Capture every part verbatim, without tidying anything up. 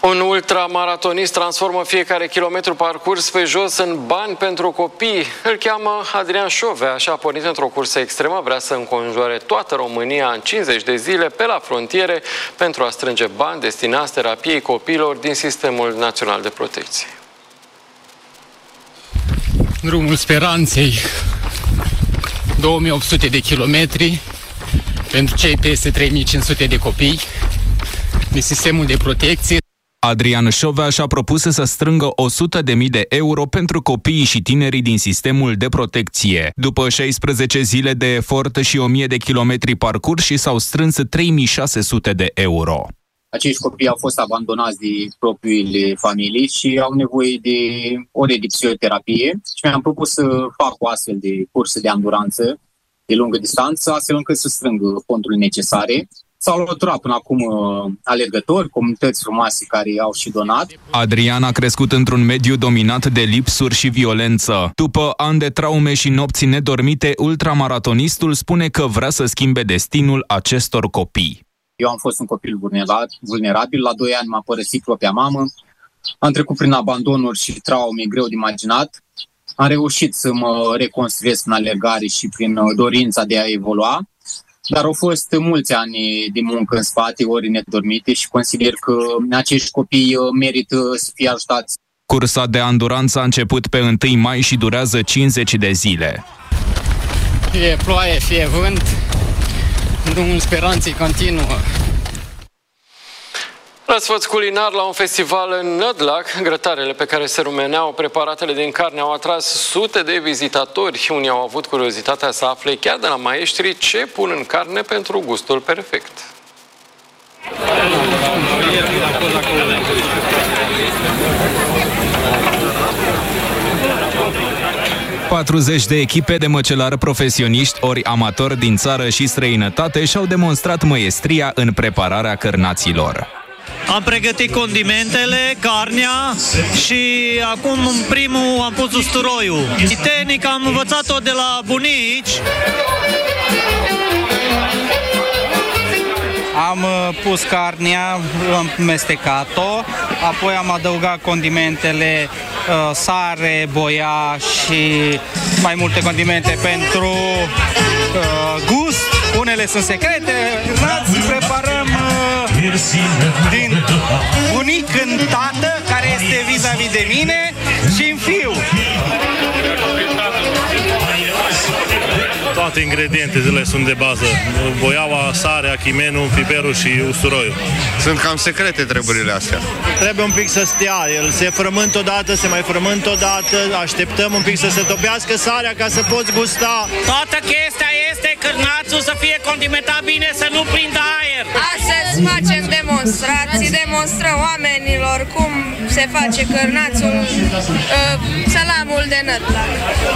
Un ultramaratonist transformă fiecare kilometru parcurs pe jos în bani pentru copii. Îl cheamă Adrian Șovea și a pornit într-o cursă extremă. Vrea să înconjoare toată România în cincizeci de zile pe la frontiere pentru a strânge bani destinați terapiei copiilor din Sistemul Național de Protecție. Drumul Speranței, două mii opt sute de kilometri pentru cei peste trei mii cinci sute de copii din Sistemul de Protecție. Adrian Șovea și-a propus să strângă o sută de mii de euro pentru copiii și tinerii din Sistemul de Protecție. După șaisprezece zile de efort și o mie de kilometri parcurși, s-au strâns trei mii șase sute de euro. Acești copii au fost abandonați de propriile familii și au nevoie de ore de psihoterapie și mi-am propus să fac o astfel de curse de anduranță de lungă distanță, astfel încât să strâng fondurile necesare. S-au alăturat până acum alergători, comunități frumoase care au și donat. Adrian a crescut într-un mediu dominat de lipsuri și violență. După ani de traume și nopți nedormite, ultramaratonistul spune că vrea să schimbe destinul acestor copii. Eu am fost un copil vulnerabil, la doi ani m-a părăsit propria mamă, am trecut prin abandonuri și traume greu de imaginat, am reușit să mă reconstruiesc în alergare și prin dorința de a evolua, dar au fost mulți ani de muncă în spate, ori nedormite și consider că acești copii merită să fie ajutați. Cursa de anduranță a început pe întâi mai și durează cincizeci de zile. Fie ploaie, fie vânt, drumul Speranței continuă. Răsfăț culinar la un festival în Nădlac. Grătarele pe care se rumeneau preparatele din carne au atras sute de vizitatori. Unii au avut curiozitatea să afle chiar de la maestri ce pun în carne pentru gustul perfect. patruzeci de echipe de măcelari profesioniști ori amatori din țară și străinătate și-au demonstrat măiestria în prepararea cărnaților. Am pregătit condimentele, carnea și acum în primul am pus usturoiul. Tehnica am învățat-o de la bunici. Am pus carnea, am mestecat-o, apoi am adăugat condimentele, sare, boia și mai multe condimente pentru gust. Unele sunt secrete, îți preparăm din bunic în tată, care este vis-a-vis de mine, și în fiu. Toate ingredientele sunt de bază. Boiaua, sarea, chimenul, piperul și usturoiul. Sunt cam secrete treburile astea. Trebuie un pic să stea. El se frământă odată, se mai frământă odată. Așteptăm un pic să se topească sarea ca să poți gusta. Toată chestia este cârnațul să fie condimentat bine, să nu prindă aer. Astăzi facem demonstrații, demonstrăm oamenilor cum se face cârnațul, uh, salamul de Nădlac.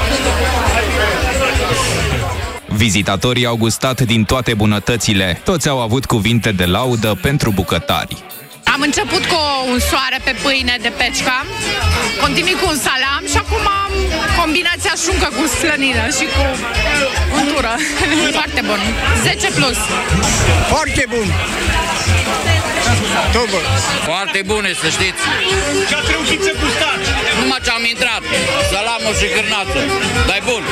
Vizitatorii au gustat din toate bunătățile. Toți au avut cuvinte de laudă pentru bucătari. Am început cu un soare pe pâine de pecica, continui cu un salam și acum am combinația șuncă cu slănină și cu untură. Foarte bun. zece plus. Foarte bun. Tobă. Foarte bune, să știți. Ce ați reușit să gustați? Numai ce am intrat. Salamul și cârnață. Dar-i bun.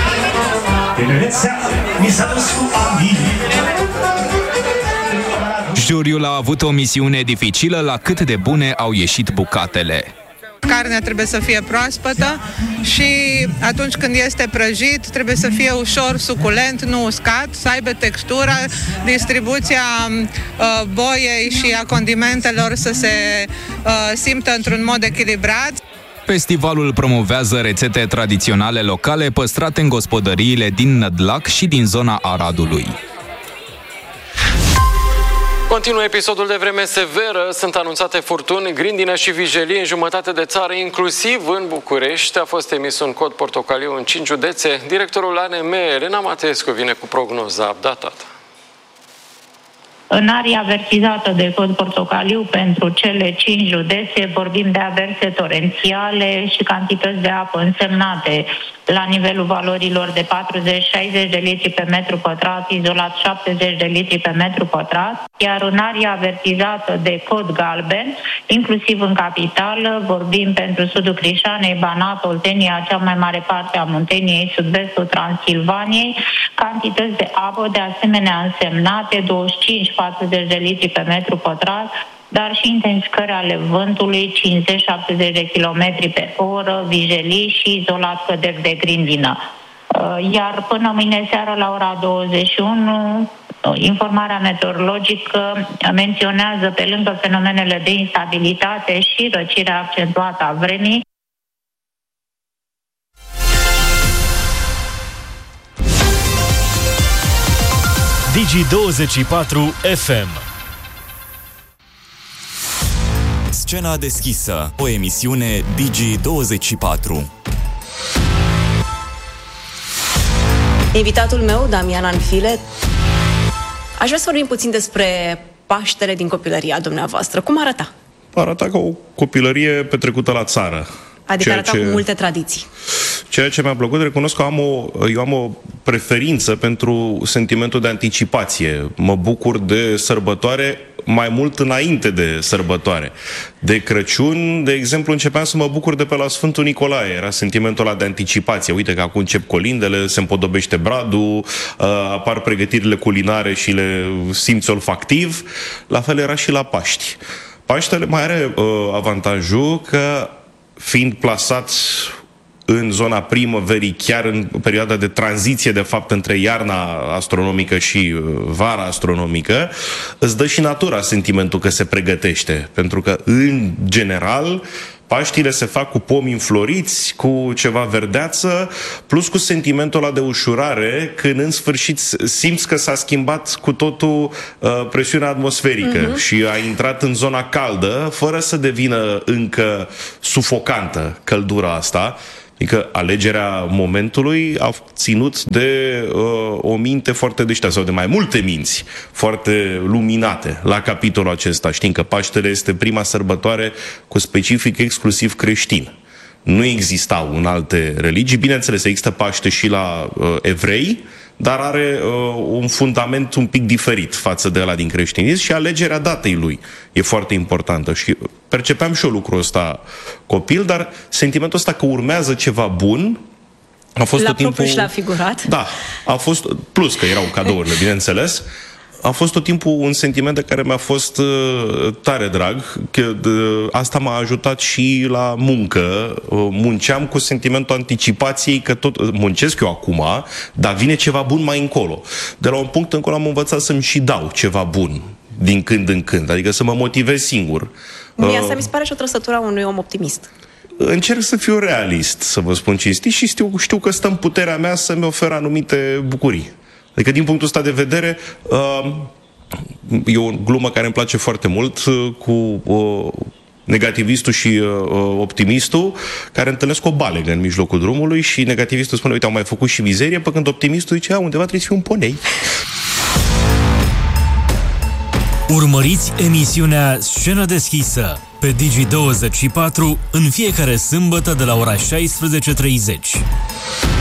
Juriul a avut o misiune dificilă la cât de bune au ieșit bucatele. Carnea trebuie să fie proaspătă și atunci când este prăjit trebuie să fie ușor suculent, nu uscat, să aibă textura, distribuția uh, boiei și a condimentelor să se uh, simtă într-un mod echilibrat. Festivalul promovează rețete tradiționale locale păstrate în gospodăriile din Nădlac și din zona Aradului. Continuă episodul de vreme severă, sunt anunțate furtuni, grindină și vijelii în jumătate de țară, inclusiv în București. A fost emis un cod portocaliu în cinci județe. Directorul A N M, Elena Matescu, vine cu prognoza updatată. În aria avertizată de cod portocaliu pentru cele cinci județe vorbim de averse torențiale și cantități de apă însemnate la nivelul valorilor de patruzeci șaizeci de litri pe metru pătrat, izolat șaptezeci de litri pe metru pătrat, iar în aria avertizată de cod galben, inclusiv în capitală, vorbim pentru sudul Crișanei, Banat, Oltenia, cea mai mare parte a Munteniei, sud-vestul Transilvaniei, cantități de apă de asemenea însemnate, douăzeci și cinci patruzeci de litri pe metru pătrat, dar și intensificări ale vântului, cincizeci șaptezeci de kilometri pe oră, vijelii și izolat căderi de grindină. Iar până mâine seară la ora douăzeci și unu, informarea meteorologică menționează, pe lângă fenomenele de instabilitate și răcirea accentuată a vremii, Digi douăzeci și patru F M. Scena deschisă, o emisiune Digi douăzeci și patru. Invitatul meu, Damian Anfile, aș vrea să vorbim puțin despre Paștele din copilăria dumneavoastră. Cum arăta? Arăta ca o copilărie petrecută la țară. Adică arăta ce... cu multe tradiții. Ceea ce mi-a plăcut, recunosc că am o, eu am o preferință pentru sentimentul de anticipație. Mă bucur de sărbătoare mai mult înainte de sărbătoare. De Crăciun, de exemplu, începeam să mă bucur de pe la Sfântul Nicolae. Era sentimentul ăla de anticipație. Uite că acum încep colindele, se împodobește bradul, apar pregătirile culinare și le simți olfactiv. La fel era și la Paști. Paștele mai are uh, avantajul că, fiind plasat în zona primăverii, chiar în perioada de tranziție, de fapt, între iarna astronomică și vara astronomică, îți dă și natura sentimentul că se pregătește. Pentru că, în general, Paștile se fac cu pomi înfloriți, cu ceva verdeață, plus cu sentimentul ăla de ușurare, când în sfârșit simți că s-a schimbat cu totul uh, presiunea atmosferică uh-huh. și a intrat în zona caldă, fără să devină încă sufocantă căldura asta. Adică alegerea momentului a ținut de uh, o minte foarte deșteaptă, sau de mai multe minți foarte luminate la capitolul acesta. Știm că Paștele este prima sărbătoare cu specific exclusiv creștin. Nu existau în alte religii. Bineînțeles, există Paște și la uh, evrei, dar are uh, un fundament un pic diferit față de ăla din creștinism și alegerea datei lui e foarte importantă. Și percepeam și eu lucrul ăsta copil, dar sentimentul ăsta că urmează ceva bun a fost la tot timpul... propriu și la figurat. Da, a fost, plus că erau cadourile, bineînțeles, a fost tot timpul un sentiment de care mi-a fost uh, tare drag, că uh, asta m-a ajutat și la muncă. Uh, munceam cu sentimentul anticipației că tot muncesc eu acum, dar vine ceva bun mai încolo. De la un punct încolo am învățat să-mi și dau ceva bun din când în când, adică să mă motivez singur. Mie asta uh, mi se pare și o trăsătură a unui om optimist. Încerc să fiu realist, să vă spun cinstit, și știu, știu că stă în puterea mea să-mi ofer anumite bucurii. Adică, din punctul ăsta de vedere, uh, e o glumă care îmi place foarte mult uh, cu uh, negativistul și uh, optimistul, care întâlnesc o balegă în mijlocul drumului și negativistul spune, uite, am mai făcut și mizerie, pe când optimistul zice, a, undeva trebuie să fie un ponei. Urmăriți emisiunea Scenă deschisă pe Digi douăzeci și patru în fiecare sâmbătă de la ora șaisprezece și treizeci.